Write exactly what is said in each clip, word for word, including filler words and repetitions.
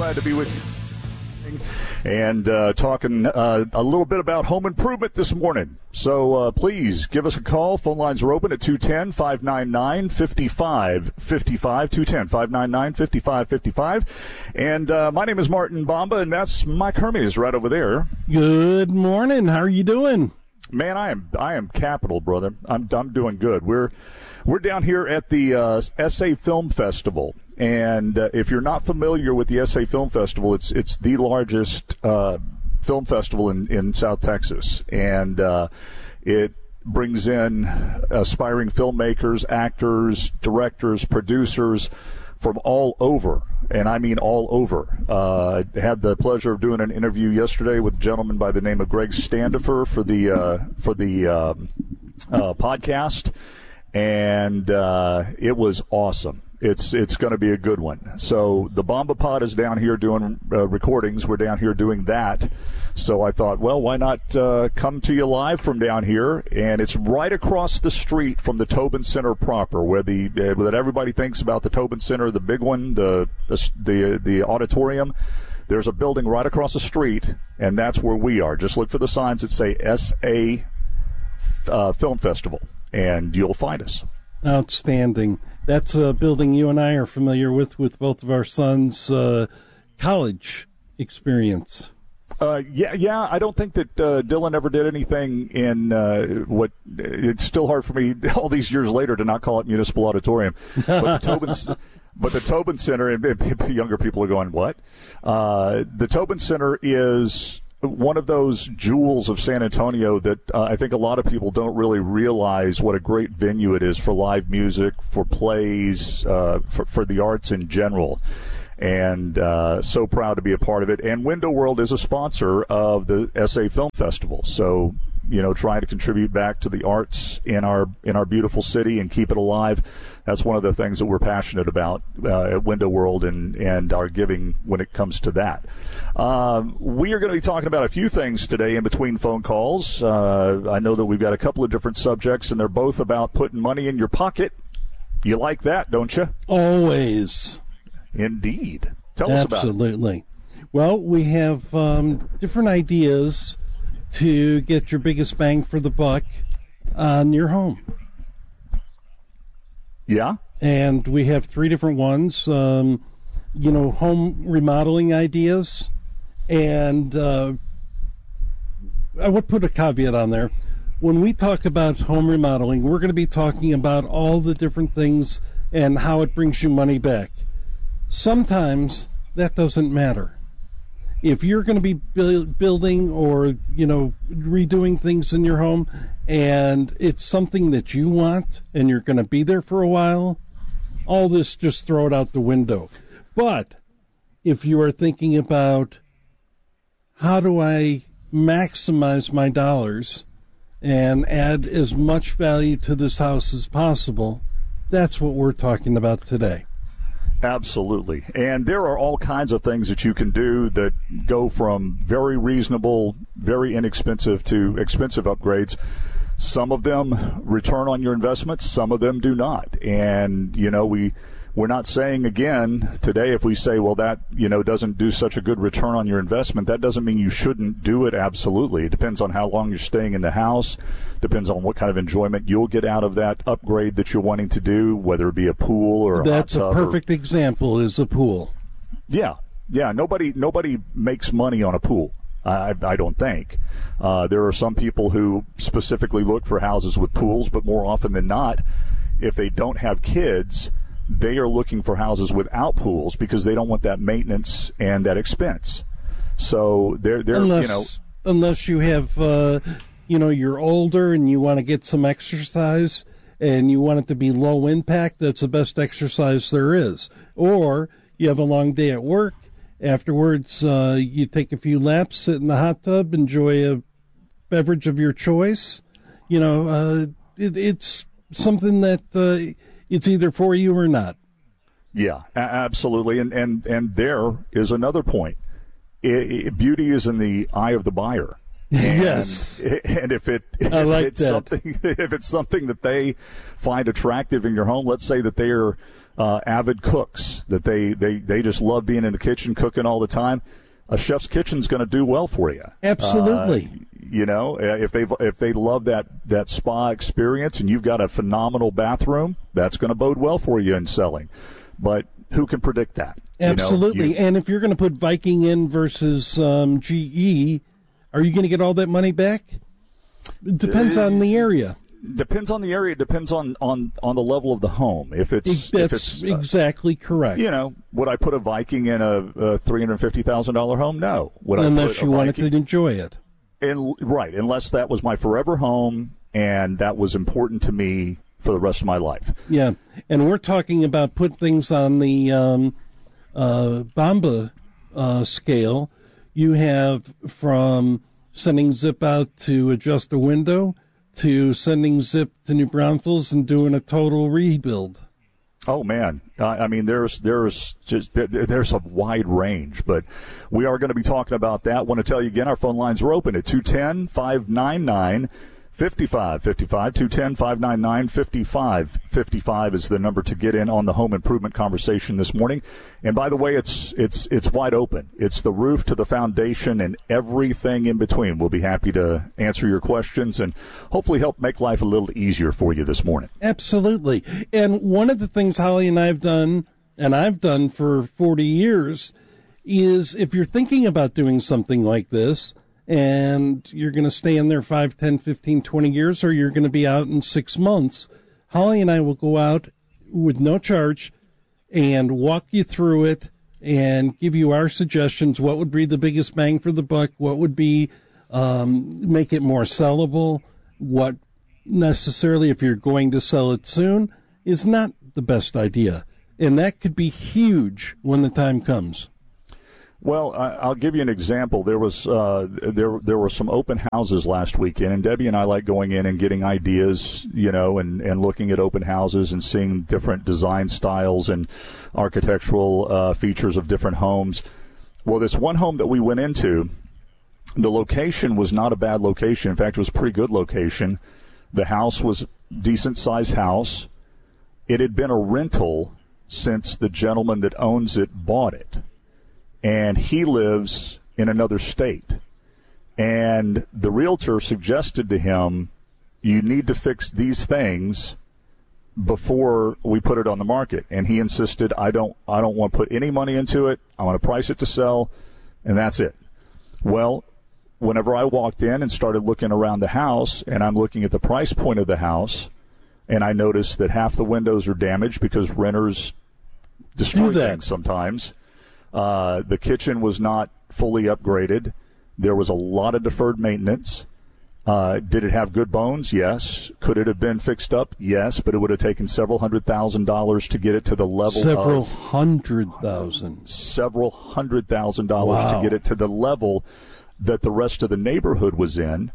glad to be with you. And uh, talking uh, a little bit about home improvement this morning. So uh, please give us a call. Phone lines are open at two one zero, five nine nine, five five five five, two one zero, five nine nine, five five five five. And uh, my name is Martin Bomba, and that's Mike Hermes right over there. Good morning. How are you doing? Man, I am I am capital, brother. I'm I'm doing good. We're we're down here at the uh, S A Film Festival. And uh, if you're not familiar with the S A Film Festival, it's it's the largest uh, film festival in, in South Texas. And uh, it brings in aspiring filmmakers, actors, directors, producers from all over. And I mean all over. Uh, I had the pleasure of doing an interview yesterday with a gentleman by the name of Greg Standifer for the, uh, for the uh, uh, podcast. And uh, it was awesome. It's it's going to be a good one. So the Bomba Pod is down here doing uh, recordings. We're down here doing that. So I thought, well, why not uh, come to you live from down here? And it's right across the street from the Tobin Center proper, where the uh, that everybody thinks about the Tobin Center, the big one, the the the, the auditorium. There's a building right across the street, and that's where we are. Just look for the signs that say S A uh, Film Festival, and you'll find us. Outstanding. That's a building you and I are familiar with, with both of our sons' uh, college experience. Uh, yeah, yeah. I don't think that uh, Dylan ever did anything in uh, what. It's still hard for me all these years later to not call it Municipal Auditorium, but the Tobin, but the Tobin Center, and, and younger people are going, what? Uh, the Tobin Center is one of those jewels of San Antonio that uh, I think a lot of people don't really realize what a great venue it is for live music, for plays, uh, for, for the arts in general. And uh, so proud to be a part of it. And Window World is a sponsor of the S A Film Festival. So, you know, trying to contribute back to the arts in our in our beautiful city and keep it alive. That's one of the things that we're passionate about uh, at Window World and, and our giving when it comes to that. Um, we are going to be talking about a few things today in between phone calls. Uh, I know that we've got a couple of different subjects, and they're both about putting money in your pocket. You like that, don't you? Always. Indeed. Tell Absolutely. us about it. Absolutely. Well, we have um, different ideas to get your biggest bang for the buck on your home. Yeah. And we have three different ones, um, you know, home remodeling ideas. And uh, I would put a caveat on there. When we talk about home remodeling, we're going to be talking about all the different things and how it brings you money back. Sometimes that doesn't matter. If you're going to be build, building or, you know, redoing things in your home and it's something that you want and you're going to be there for a while, all this, just throw it out the window. But if you are thinking about how do I maximize my dollars and add as much value to this house as possible, that's what we're talking about today. Absolutely. And there are all kinds of things that you can do that go from very reasonable, very inexpensive to expensive upgrades. Some of them return on your investments, some of them do not. And, you know, we, we're not saying, again, today if we say, well, that, you know, doesn't do such a good return on your investment, that doesn't mean you shouldn't do it absolutely. It depends on how long you're staying in the house, depends on what kind of enjoyment you'll get out of that upgrade that you're wanting to do, whether it be a pool or a That's hot tub. a perfect or, example is a pool. Yeah, yeah. Nobody, nobody makes money on a pool. I, I don't think. Uh, there are some people who specifically look for houses with pools, but more often than not, if they don't have kids, they are looking for houses without pools because they don't want that maintenance and that expense. So they're, they're unless, you know. Unless you have, uh, you know, you're older and you want to get some exercise and you want it to be low impact, that's the best exercise there is. Or you have a long day at work. Afterwards, uh, you take a few laps, sit in the hot tub, enjoy a beverage of your choice. You know, uh, it, it's something that uh, it's either for you or not. Yeah, a- absolutely. And, and, and there is another point. It, it, beauty is in the eye of the buyer. And, yes. And if it if I like it's that. something if it's something that they find attractive in your home, let's say that they are uh, avid cooks that they, they, they just love being in the kitchen cooking all the time, a chef's kitchen's going to do well for you. Absolutely. Uh, you know, if they if they love that, that spa experience and you've got a phenomenal bathroom, that's going to bode well for you in selling. But who can predict that? Absolutely. You know, you, and if you're going to put Viking in versus um, G E, are you going to get all that money back? It depends uh, on the area. Depends on the area. It depends on, on, on the level of the home. If it's that's if it's, uh, exactly correct. You know, would I put a Viking in a, a three hundred fifty thousand dollars home? No. Would unless I put you a wanted Viking, to enjoy it. And, right, unless that was my forever home and that was important to me for the rest of my life. Yeah, and we're talking about put things on the um, uh, Bamba uh, scale. You have from sending Zip out to adjust a window to sending Zip to New Braunfels and doing a total rebuild. Oh man, uh, I mean, there's there's just there, there's a wide range, but we are going to be talking about that. I want to tell you again, our phone lines are open at two one zero, five nine nine, five five five five. two one zero, five nine nine, five five five five is the number to get in on the home improvement conversation this morning. And by the way, it's it's it's wide open. It's the roof to the foundation and everything in between. We'll be happy to answer your questions and hopefully help make life a little easier for you this morning. Absolutely. And one of the things Holly and I have done, and I've done for forty years, is if you're thinking about doing something like this, and you're going to stay in there five, ten, fifteen, twenty years, or you're going to be out in six months, Holly and I will go out with no charge and walk you through it and give you our suggestions. What would be the biggest bang for the buck? What would be um, make it more sellable? What necessarily, if you're going to sell it soon, is not the best idea. And that could be huge when the time comes. Well, I'll give you an example. There was uh, there there were some open houses last weekend, and Debbie and I like going in and getting ideas, you know, and, and looking at open houses and seeing different design styles and architectural uh, features of different homes. Well, this one home that we went into, the location was not a bad location. In fact, it was a pretty good location. The house was a decent-sized house. It had been a rental since the gentleman that owns it bought it. And he lives in another state. And the realtor suggested to him, you need to fix these things before we put it on the market. And he insisted, I don't I don't want to put any money into it. I want to price it to sell, and that's it. Well, whenever I walked in and started looking around the house, and I'm looking at the price point of the house, and I noticed that half the windows are damaged because renters destroy things sometimes. Uh, the kitchen was not fully upgraded. There was a lot of deferred maintenance. Uh, did it have good bones? Yes. Could it have been fixed up? Yes, but it would have taken several hundred thousand dollars to get it to the level several of... Several hundred thousand. Several hundred thousand dollars wow. to get it to the level that the rest of the neighborhood was in.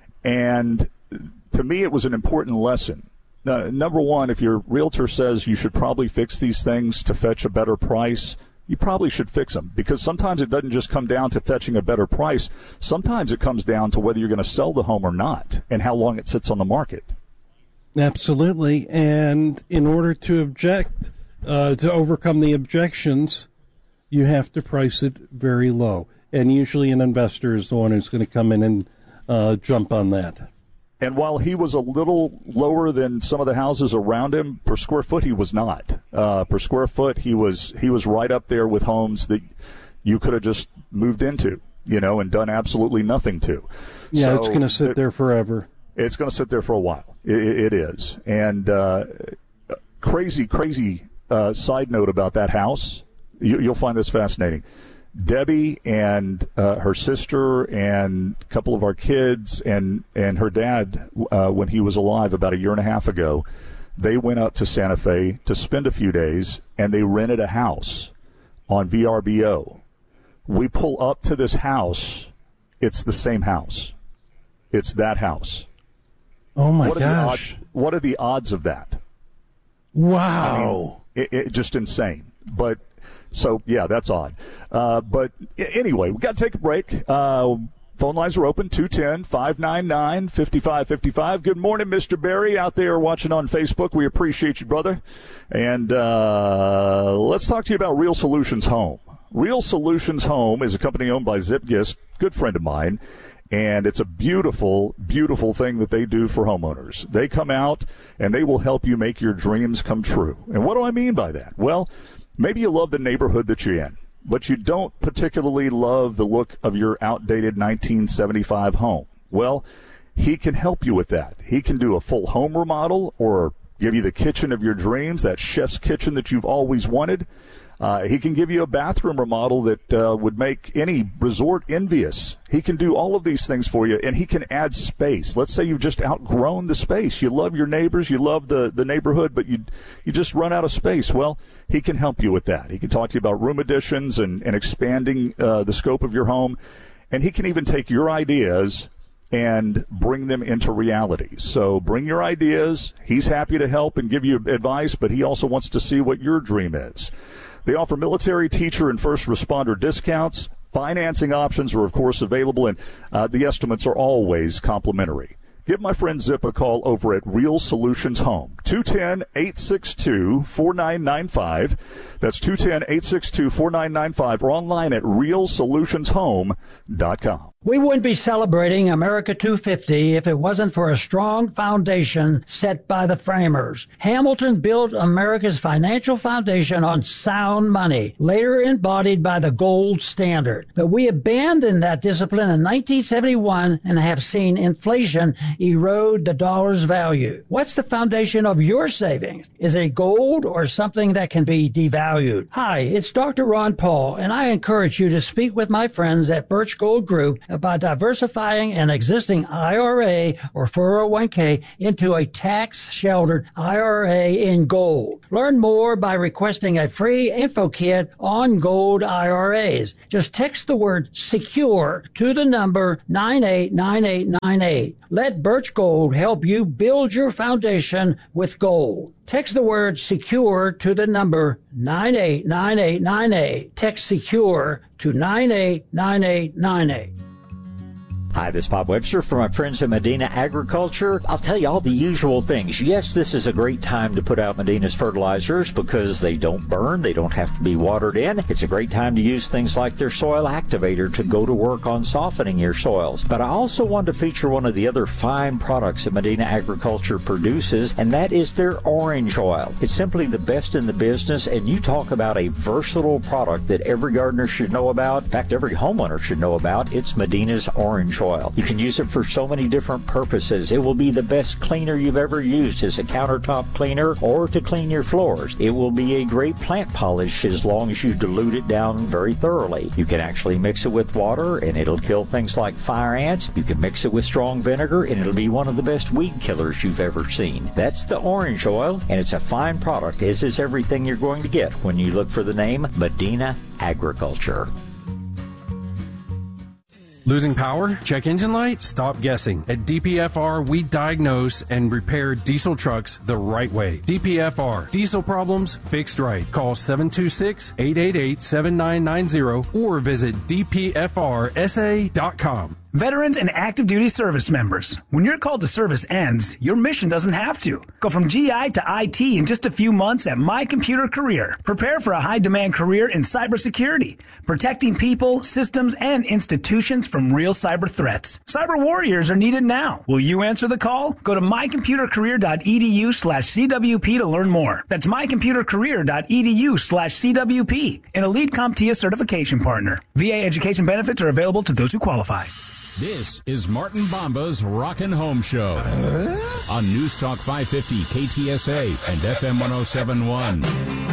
And to me, it was an important lesson. Uh, number one, if your realtor says you should probably fix these things to fetch a better price, you probably should fix them, because sometimes it doesn't just come down to fetching a better price. Sometimes it comes down to whether you're going to sell the home or not and how long it sits on the market. Absolutely. And in order to object, uh, to overcome the objections, you have to price it very low. And usually an investor is the one who's going to come in and uh, jump on that. And while he was a little lower than some of the houses around him, per square foot he was not. Uh, per square foot he was he was right up there with homes that you could have just moved into, you know, and done absolutely nothing to. Yeah, so it's going to sit it, there forever. It's going to sit there for a while. It, it is. And uh, crazy, crazy uh, side note about that house, you, you'll find this fascinating. Debbie and uh, her sister and a couple of our kids and, and her dad, uh, when he was alive about a year and a half ago, they went up to Santa Fe to spend a few days, and they rented a house on V R B O. We pull up to this house. It's the same house. It's that house. Oh, my what gosh. Are what are the odds of that? Wow. I mean, it, it, just insane. But... So, yeah, that's odd. Uh, but anyway, we've got to take a break. Uh, Phone lines are open, two one zero, five nine nine, five five five five. Good morning, Mister Barry, out there watching on Facebook. We appreciate you, brother. And uh, let's talk to you about Real Solutions Home. Real Solutions Home is a company owned by Zip Gist, good friend of mine, and it's a beautiful, beautiful thing that they do for homeowners. They come out, and they will help you make your dreams come true. And what do I mean by that? Well, maybe you love the neighborhood that you're in, but you don't particularly love the look of your outdated nineteen seventy-five home. Well, he can help you with that. He can do a full home remodel or give you the kitchen of your dreams, that chef's kitchen that you've always wanted. Uh, he can give you a bathroom remodel that uh, would make any resort envious. He can do all of these things for you, and he can add space. Let's say you've just outgrown the space. You love your neighbors, you love the, the neighborhood, but you you just run out of space. Well, he can help you with that. He can talk to you about room additions and, and expanding uh, the scope of your home, and he can even take your ideas and bring them into reality. So bring your ideas. He's happy to help and give you advice, but he also wants to see what your dream is. They offer military, teacher, and first responder discounts. Financing options are, of course, available, and uh, the estimates are always complimentary. Give my friend Zip a call over at Real Solutions Home, two one zero, eight six two, four nine nine five. That's two one zero, eight six two, four nine nine five, or online at real solutions home dot com. We wouldn't be celebrating America two fifty if it wasn't for a strong foundation set by the framers. Hamilton built America's financial foundation on sound money, later embodied by the gold standard. But we abandoned that discipline in nineteen seventy-one and have seen inflation erode the dollar's value. What's the foundation of your savings? Is it gold or something that can be devalued? Hi, it's Doctor Ron Paul, and I encourage you to speak with my friends at Birch Gold Group about diversifying an existing I R A or four oh one k into a tax-sheltered I R A in gold. Learn more by requesting a free info kit on gold I R As. Just text the word SECURE to the number nine eight nine eight nine eight. Let Birch Gold help you build your foundation with gold. Text the word SECURE to the number nine eight nine eight nine eight. Text SECURE to nine eight nine eight nine eight. Hi, this is Bob Webster from my friends at Medina Agriculture. I'll tell you all the usual things. Yes, this is a great time to put out Medina's fertilizers because they don't burn. They don't have to be watered in. It's a great time to use things like their soil activator to go to work on softening your soils. But I also want to feature one of the other fine products that Medina Agriculture produces, and that is their orange oil. It's simply the best in the business, and you talk about a versatile product that every gardener should know about. In fact, every homeowner should know about. It's Medina's orange oil. Oil. You can use it for so many different purposes. It will be the best cleaner you've ever used as a countertop cleaner or to clean your floors. It will be a great plant polish as long as you dilute it down very thoroughly. You can actually mix it with water and it'll kill things like fire ants. You can mix it with strong vinegar and it'll be one of the best weed killers you've ever seen. That's the orange oil, and it's a fine product, as is everything you're going to get when you look for the name Medina Agriculture. Losing power? Check engine light? Stop guessing. At D P F R, we diagnose and repair diesel trucks the right way. D P F R. Diesel problems fixed right. Call seven two six, eight eight eight, seven nine nine zero or visit d p f r s a dot com. Veterans and active duty service members, when your call to service ends, your mission doesn't have to. Go from G I to I T in just a few months at My Computer Career. Prepare for a high-demand career in cybersecurity, protecting people, systems, and institutions from real cyber threats. Cyber warriors are needed now. Will you answer the call? Go to my computer career dot e d u slash c w p to learn more. That's my computer career dot e d u slash c w p, an elite CompTIA certification partner. V A education benefits are available to those who qualify. This is Martin Bomba's Rockin' Home Show on News Talk five fifty K T S A and F M one oh seven point one.